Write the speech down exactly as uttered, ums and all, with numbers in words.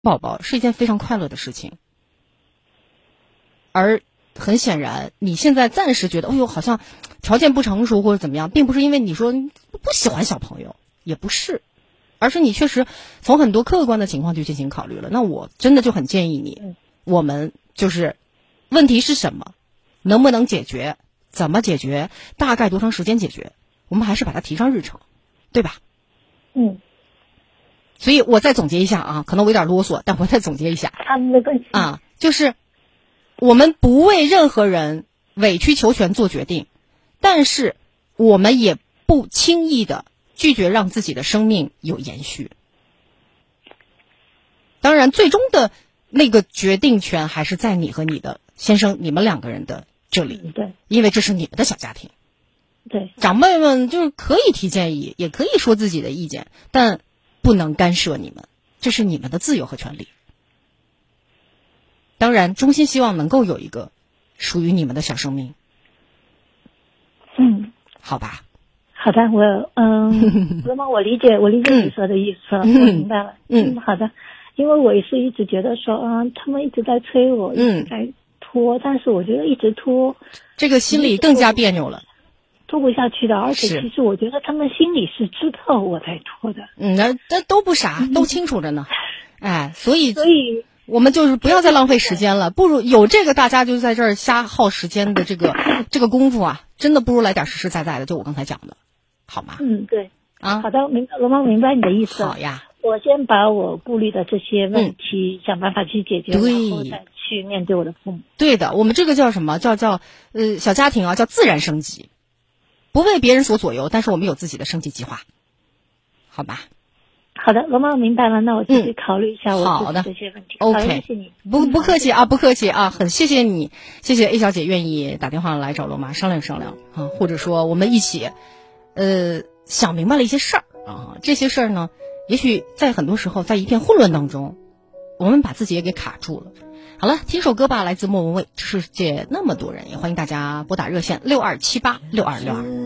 宝宝是一件非常快乐的事情，而很显然你现在暂时觉得，哎呦，好像条件不成熟或者怎么样，并不是因为你说不喜欢小朋友，也不是，而是你确实从很多客观的情况去进行考虑了。那我真的就很建议你，我们就是问题是什么，能不能解决，怎么解决，大概多长时间解决，我们还是把它提上日程，对吧？ 嗯。 所以我再总结一下啊，可能我有点啰嗦，但我再总结一下啊，没关系啊，就是我们不为任何人委曲求全做决定，但是我们也不轻易的拒绝让自己的生命有延续。当然最终的那个决定权还是在你和你的先生，你们两个人的这里， 对， 因为这是你们的小家庭。 对， 长辈们就是可以提建议，也可以说自己的意见，但不能干涉你们，这是你们的自由和权利。当然衷心希望能够有一个属于你们的小生命。 嗯， 好吧， 好的，我嗯，那么我理解我理解你说的意思了， 嗯、 我明白了。 嗯， 好的，因为我也是一直觉得说，嗯，他们一直在催我，一直在拖，但是我觉得一直拖， 这个心里更加别扭了。 拖不下去的，而且其实我觉得他们心里是知道我在拖的。 嗯，那那都不傻，都清楚着呢。哎，所以所以我们就是不要再浪费时间了，不如有这个大家就在这儿瞎耗时间的这个这个功夫啊，真的不如来点实实在在的，就我刚才讲的，好吗？ 嗯，对啊， 好的，明白，罗妈明白你的意思。 好呀， 我先把我顾虑的这些问题、嗯、想办法去解决， 对， 然后再去面对我的父母。 对的，我们这个叫什么？叫叫呃小家庭啊，叫自然升级。不为别人所左右，但是我们有自己的升级计划，好吧？ 好的，罗妈明白了，那我继续考虑一下我自己这些问题。 嗯、OK， 谢谢你， 不不客气啊，不客气啊，很谢谢你，谢谢 A 小姐愿意打电话来找罗妈商量商量啊，或者说我们一起，呃，想明白了一些事儿啊，这些事儿呢，也许在很多时候在一片混乱当中，我们把自己也给卡住了。好了，听首歌吧，来自莫文蔚，《世界那么多人》，也欢迎大家拨打热线六二七八六二六二。